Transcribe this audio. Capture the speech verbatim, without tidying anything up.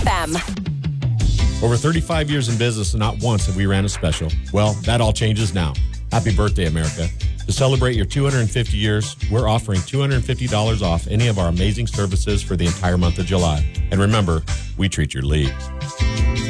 F M. Over thirty-five years in business and not once have we ran a special. Well, that all changes now. Happy birthday, America. To celebrate your two hundred fifty years, we're offering two hundred fifty dollars off any of our amazing services for the entire month of July. And remember, we treat your league.